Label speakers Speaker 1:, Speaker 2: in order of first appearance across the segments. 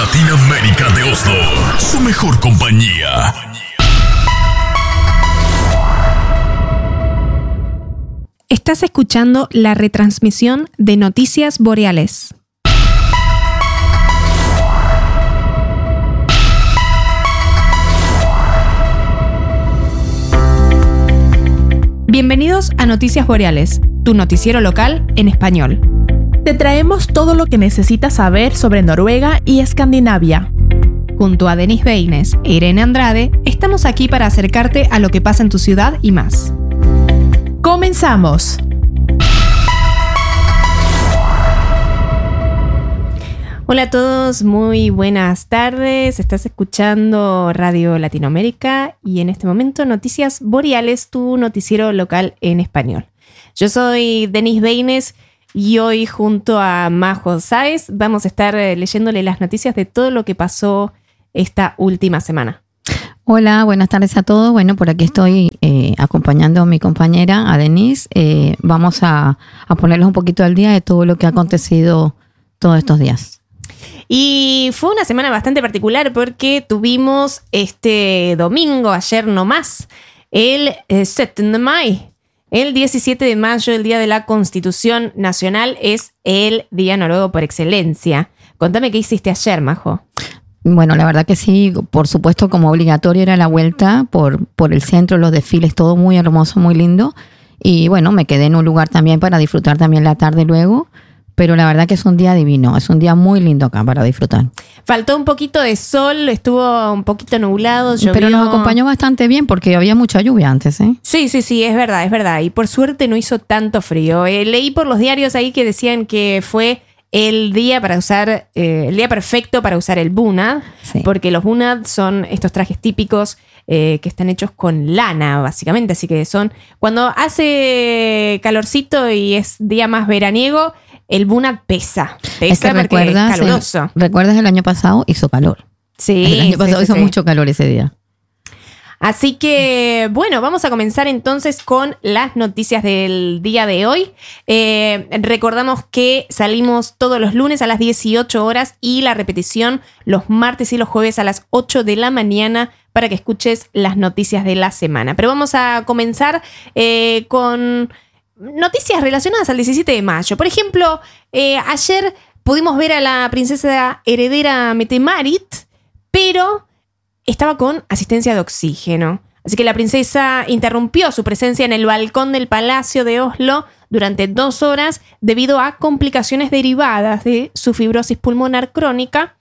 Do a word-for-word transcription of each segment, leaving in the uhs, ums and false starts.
Speaker 1: Latinoamérica de Oslo, su mejor compañía.
Speaker 2: Estás escuchando la retransmisión de Noticias Boreales. Bienvenidos a Noticias Boreales, tu noticiero local en español.
Speaker 3: Te traemos todo lo que necesitas saber sobre Noruega y Escandinavia.
Speaker 2: Junto a Denis Beines e Irene Andrade, estamos aquí para acercarte a lo que pasa en tu ciudad y más.
Speaker 3: ¡Comenzamos!
Speaker 2: Hola a todos, muy buenas tardes. Estás escuchando Radio Latinoamérica y en este momento Noticias Boreales, tu noticiero local en español. Yo soy Denis Beines y hoy junto a Majo Sáez vamos a estar leyéndole las noticias de todo lo que pasó esta última semana.
Speaker 4: Hola, buenas tardes a todos. Bueno, por aquí estoy eh, acompañando a mi compañera, a Denise. Eh, vamos a, a ponerles un poquito al día de todo lo que ha acontecido todos estos días.
Speaker 2: Y fue una semana bastante particular porque tuvimos este domingo, ayer nomás, el eh, siete de mayo. El diecisiete de mayo, el Día de la Constitución Nacional, es el día noruego por excelencia. Contame qué hiciste ayer, Majo.
Speaker 4: Bueno, la verdad que sí, por supuesto, como obligatorio era la vuelta por, por el centro, los desfiles, todo muy hermoso, muy lindo. Y bueno, me quedé en un lugar también para disfrutar también la tarde luego. Pero la verdad que es un día divino, es un día muy lindo acá para disfrutar.
Speaker 2: Faltó un poquito de sol, estuvo un poquito nublado, llovió.
Speaker 4: Pero nos acompañó bastante bien porque había mucha lluvia antes, ¿eh?
Speaker 2: Sí, sí, sí, es verdad, es verdad. Y por suerte no hizo tanto frío. Eh, leí por los diarios ahí que decían que fue el día para usar, eh, el día perfecto para usar el bunad, sí. Porque los bunad son estos trajes típicos eh, que están hechos con lana, básicamente. Así que son, cuando hace calorcito y es día más veraniego, el bunad pesa, pesa
Speaker 4: es que
Speaker 2: porque es caluroso.
Speaker 4: El, ¿Recuerdas el año pasado? Hizo calor.
Speaker 2: Sí.
Speaker 4: El año pasado
Speaker 2: sí,
Speaker 4: hizo
Speaker 2: sí.
Speaker 4: mucho calor ese día.
Speaker 2: Así que, bueno, vamos a comenzar entonces con las noticias del día de hoy. Eh, recordamos que salimos todos los lunes a las dieciocho horas y la repetición los martes y los jueves a las ocho de la mañana para que escuches las noticias de la semana. Pero vamos a comenzar eh, con noticias relacionadas al diecisiete de mayo. Por ejemplo, eh, ayer pudimos ver a la princesa heredera Mette-Marit, pero estaba con asistencia de oxígeno. Así que la princesa interrumpió su presencia en el balcón del Palacio de Oslo durante dos horas debido a complicaciones derivadas de su fibrosis pulmonar crónica.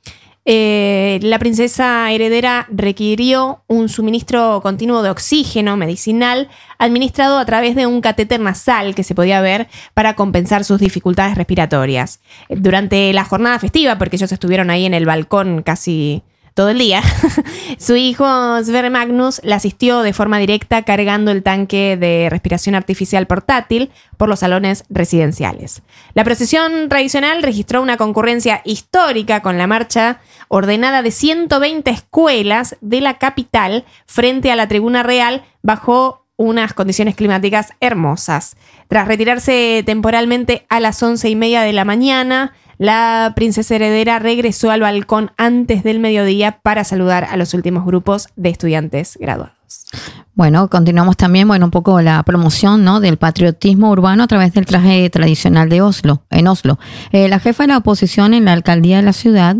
Speaker 2: Eh, la princesa heredera requirió un suministro continuo de oxígeno medicinal administrado a través de un catéter nasal que se podía ver para compensar sus dificultades respiratorias. Durante la jornada festiva, porque ellos estuvieron ahí en el balcón casi todo el día, su hijo Sverre Magnus la asistió de forma directa cargando el tanque de respiración artificial portátil por los salones residenciales. La procesión tradicional registró una concurrencia histórica con la marcha ordenada de ciento veinte escuelas de la capital frente a la tribuna real bajo unas condiciones climáticas hermosas. Tras retirarse temporalmente a las once y media de la mañana, la princesa heredera regresó al balcón antes del mediodía para saludar a los últimos grupos de estudiantes graduados.
Speaker 4: Bueno, continuamos también, bueno, un poco la promoción, ¿no?, del patriotismo urbano a través del traje tradicional de Oslo, en Oslo. Eh, la jefa de la oposición en la alcaldía de la ciudad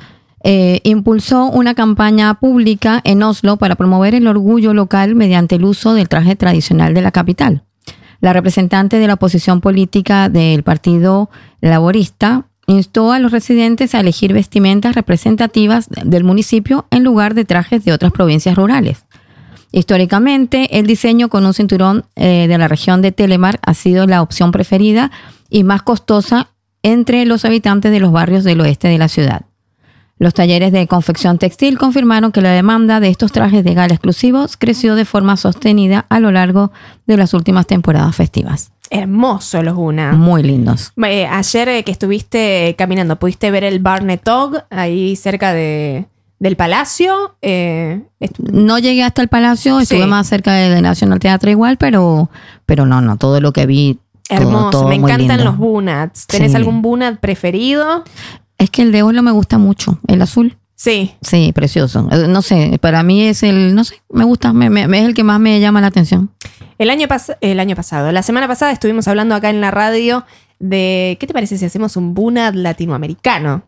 Speaker 4: eh, impulsó una campaña pública en Oslo para promover el orgullo local mediante el uso del traje tradicional de la capital. La representante de la oposición política del Partido Laborista instó a los residentes a elegir vestimentas representativas del municipio en lugar de trajes de otras provincias rurales. Históricamente, el diseño con un cinturón eh, de la región de Telemark ha sido la opción preferida y más costosa entre los habitantes de los barrios del oeste de la ciudad. Los talleres de confección textil confirmaron que la demanda de estos trajes de gala exclusivos creció de forma sostenida a lo largo de las últimas temporadas festivas.
Speaker 2: Hermosos los bunad.
Speaker 4: Muy lindos.
Speaker 2: Eh, ayer eh, que estuviste caminando, ¿pudiste ver el Barnetog ahí cerca de, del Palacio? Eh,
Speaker 4: no llegué hasta el Palacio, estuve sí. más cerca del National Theatre igual, pero, pero no, no, todo lo que vi.
Speaker 2: Hermoso,
Speaker 4: todo, todo
Speaker 2: me encantan
Speaker 4: lindo.
Speaker 2: Los bunads. ¿Tenés sí. algún bunad preferido?
Speaker 4: Es que el de Oslo me gusta mucho, el azul.
Speaker 2: Sí.
Speaker 4: Sí, precioso. No sé, para mí es el, no sé, me gusta, me, me, es el que más me llama la atención.
Speaker 2: El año, pas- el año pasado, la semana pasada estuvimos hablando acá en la radio de, ¿qué te parece si hacemos un Bunad latinoamericano?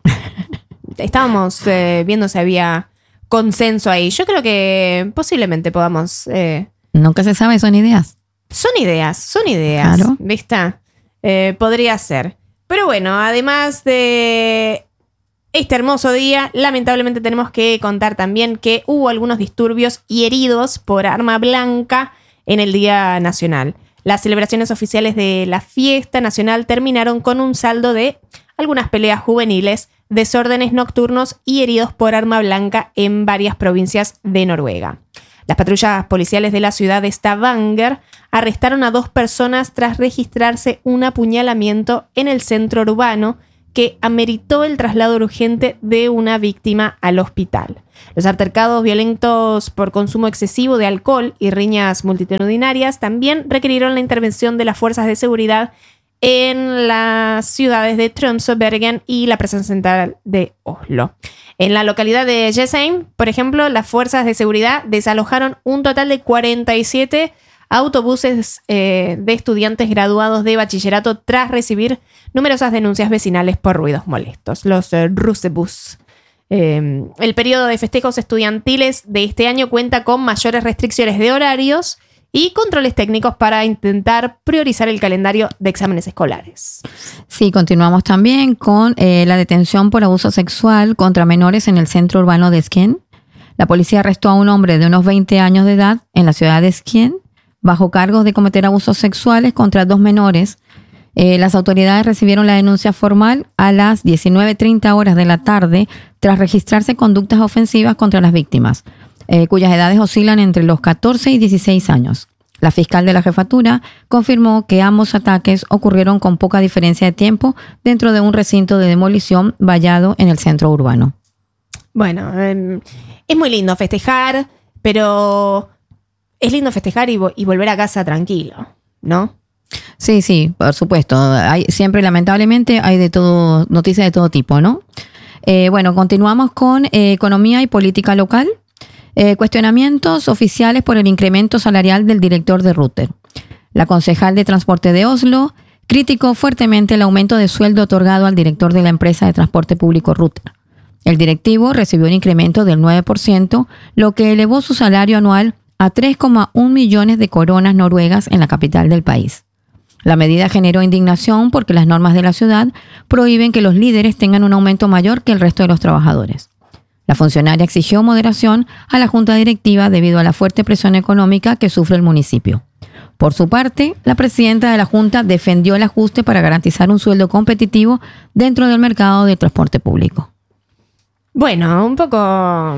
Speaker 2: Estábamos eh, viendo si había consenso ahí. Yo creo que posiblemente podamos... Eh,
Speaker 4: Nunca se sabe, son ideas.
Speaker 2: son ideas, son ideas.
Speaker 4: Claro.
Speaker 2: ¿Viste? Eh, podría ser. Pero bueno, además de este hermoso día, lamentablemente tenemos que contar también que hubo algunos disturbios y heridos por arma blanca en el Día Nacional. Las celebraciones oficiales de la fiesta nacional terminaron con un saldo de algunas peleas juveniles, desórdenes nocturnos y heridos por arma blanca en varias provincias de Noruega. Las patrullas policiales de la ciudad de Stavanger arrestaron a dos personas tras registrarse un apuñalamiento en el centro urbano que ameritó el traslado urgente de una víctima al hospital. Los altercados violentos por consumo excesivo de alcohol y riñas multitudinarias también requirieron la intervención de las fuerzas de seguridad en las ciudades de Tromsø, Bergen y la presencia central de Oslo. En la localidad de Jessheim, por ejemplo, las fuerzas de seguridad desalojaron un total de cuarenta y siete autobuses eh, de estudiantes graduados de bachillerato tras recibir numerosas denuncias vecinales por ruidos molestos, los eh, Russebus. Eh, el periodo de festejos estudiantiles de este año cuenta con mayores restricciones de horarios y controles técnicos para intentar priorizar el calendario de exámenes escolares.
Speaker 4: Sí, continuamos también con eh, la detención por abuso sexual contra menores en el centro urbano de Skien. La policía arrestó a un hombre de unos veinte años de edad en la ciudad de Skien bajo cargos de cometer abusos sexuales contra dos menores. Eh, las autoridades recibieron la denuncia formal a las diecinueve treinta horas de la tarde tras registrarse conductas ofensivas contra las víctimas, eh, cuyas edades oscilan entre los catorce y dieciséis años. La fiscal de la jefatura confirmó que ambos ataques ocurrieron con poca diferencia de tiempo dentro de un recinto de demolición vallado en el centro urbano.
Speaker 2: Bueno, eh, es muy lindo festejar, pero es lindo festejar y, vo- y volver a casa tranquilo, ¿no?
Speaker 4: Sí, sí, por supuesto. Hay, siempre, lamentablemente, hay de todo, noticias de todo tipo, ¿no? Eh, bueno, continuamos con eh, economía y política local. Eh, cuestionamientos oficiales por el incremento salarial del director de Ruter. La concejal de transporte de Oslo criticó fuertemente el aumento de sueldo otorgado al director de la empresa de transporte público Ruter. El directivo recibió un incremento del nueve por ciento, lo que elevó su salario anual a tres coma uno millones de coronas noruegas en la capital del país. La medida generó indignación porque las normas de la ciudad prohíben que los líderes tengan un aumento mayor que el resto de los trabajadores. La funcionaria exigió moderación a la junta directiva debido a la fuerte presión económica que sufre el municipio. Por su parte, la presidenta de la junta defendió el ajuste para garantizar un sueldo competitivo dentro del mercado de transporte público.
Speaker 2: Bueno, un poco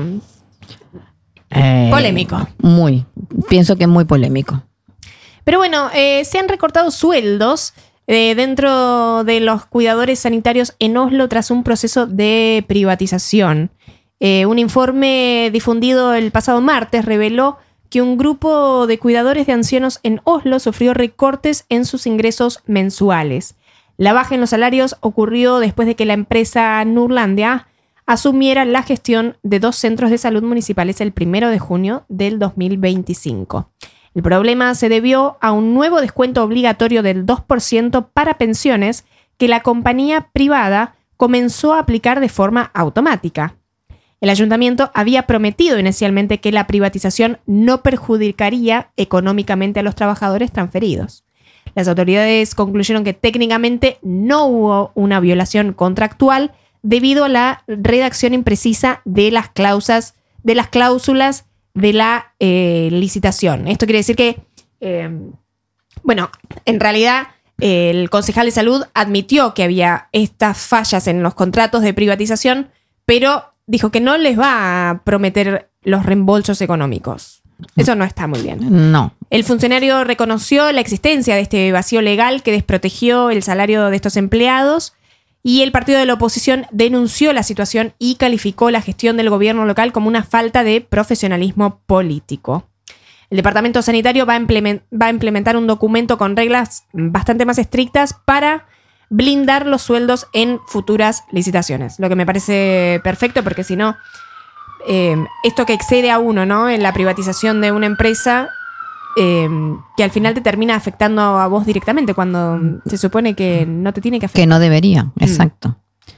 Speaker 4: Eh,
Speaker 2: polémico.
Speaker 4: Muy, pienso que es muy polémico.
Speaker 2: Pero bueno, eh, se han recortado sueldos eh, dentro de los cuidadores sanitarios en Oslo tras un proceso de privatización. Eh, un informe difundido el pasado martes reveló que un grupo de cuidadores de ancianos en Oslo sufrió recortes en sus ingresos mensuales. La baja en los salarios ocurrió después de que la empresa Nordlandia asumiera la gestión de dos centros de salud municipales el primero de junio del dos mil veinticinco. El problema se debió a un nuevo descuento obligatorio del dos por ciento para pensiones que la compañía privada comenzó a aplicar de forma automática. El ayuntamiento había prometido inicialmente que la privatización no perjudicaría económicamente a los trabajadores transferidos. Las autoridades concluyeron que técnicamente no hubo una violación contractual debido a la redacción imprecisa de las cláusulas de, las cláusulas de la eh, licitación. Esto quiere decir que, eh, bueno, en realidad eh, el concejal de salud admitió que había estas fallas en los contratos de privatización, pero dijo que no les va a prometer los reembolsos económicos. Eso no está muy bien.
Speaker 4: No.
Speaker 2: El funcionario reconoció la existencia de este vacío legal que desprotegió el salario de estos empleados y el partido de la oposición denunció la situación y calificó la gestión del gobierno local como una falta de profesionalismo político. El Departamento Sanitario va a implementar un documento con reglas bastante más estrictas para blindar los sueldos en futuras licitaciones. Lo que me parece perfecto, porque si no, eh, esto que excede a uno, ¿no? En la privatización de una empresa, eh, que al final te termina afectando a vos directamente, cuando se supone que no te tiene que afectar.
Speaker 4: Que no debería, exacto. Mm.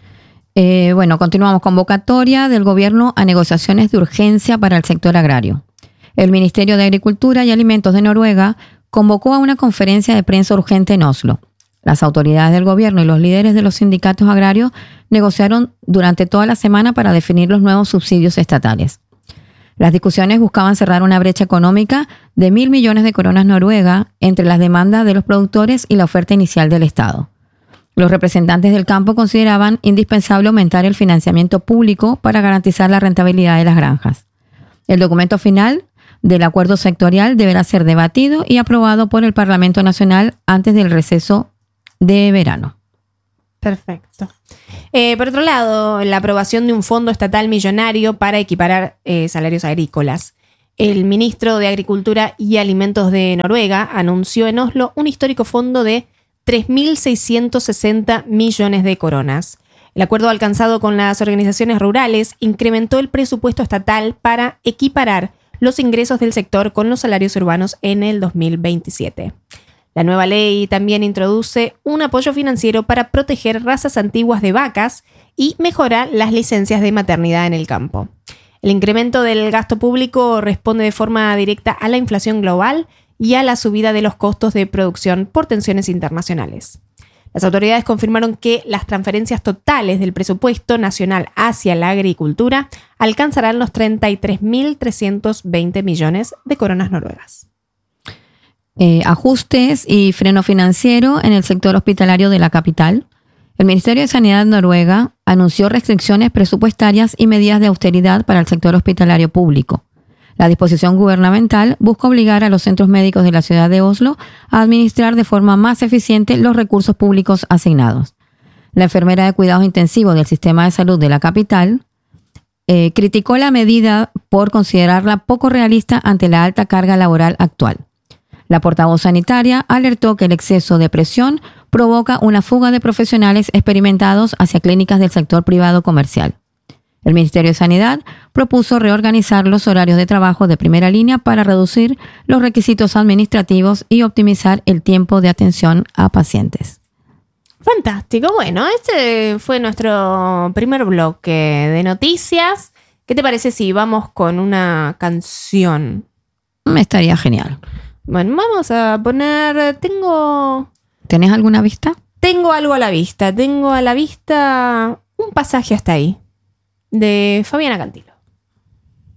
Speaker 4: Eh, bueno, continuamos. Convocatoria del gobierno a negociaciones de urgencia para el sector agrario. El Ministerio de Agricultura y Alimentos de Noruega convocó a una conferencia de prensa urgente en Oslo. Las autoridades del gobierno y los líderes de los sindicatos agrarios negociaron durante toda la semana para definir los nuevos subsidios estatales. Las discusiones buscaban cerrar una brecha económica de mil millones de coronas noruegas entre las demandas de los productores y la oferta inicial del Estado. Los representantes del campo consideraban indispensable aumentar el financiamiento público para garantizar la rentabilidad de las granjas. El documento final del acuerdo sectorial deberá ser debatido y aprobado por el Parlamento Nacional antes del receso de verano.
Speaker 2: Perfecto. Eh, por otro lado, la aprobación de un fondo estatal millonario para equiparar eh, salarios agrícolas. El ministro de Agricultura y Alimentos de Noruega anunció en Oslo un histórico fondo de tres mil seiscientos sesenta millones de coronas. El acuerdo alcanzado con las organizaciones rurales incrementó el presupuesto estatal para equiparar los ingresos del sector con los salarios urbanos en el dos mil veintisiete. La nueva ley también introduce un apoyo financiero para proteger razas antiguas de vacas y mejorar las licencias de maternidad en el campo. El incremento del gasto público responde de forma directa a la inflación global y a la subida de los costos de producción por tensiones internacionales. Las autoridades confirmaron que las transferencias totales del presupuesto nacional hacia la agricultura alcanzarán los treinta y tres mil trescientos veinte millones de coronas noruegas.
Speaker 4: Eh, ajustes y freno financiero en el sector hospitalario de la capital. El Ministerio de Sanidad de Noruega anunció restricciones presupuestarias y medidas de austeridad para el sector hospitalario público. La disposición gubernamental busca obligar a los centros médicos de la ciudad de Oslo a administrar de forma más eficiente los recursos públicos asignados. La enfermera de cuidados intensivos del sistema de salud de la capital eh, criticó la medida por considerarla poco realista ante la alta carga laboral actual. La portavoz sanitaria alertó que el exceso de presión provoca una fuga de profesionales experimentados hacia clínicas del sector privado comercial. El Ministerio de Sanidad propuso reorganizar los horarios de trabajo de primera línea para reducir los requisitos administrativos y optimizar el tiempo de atención a pacientes.
Speaker 2: Fantástico. Bueno, este fue nuestro primer bloque de noticias. ¿Qué te parece si vamos con una canción?
Speaker 4: Me estaría genial.
Speaker 2: Bueno, vamos a poner... Tengo...
Speaker 4: ¿Tenés alguna vista?
Speaker 2: Tengo algo a la vista. Tengo a la vista un pasaje hasta ahí, de Fabiana Cantilo.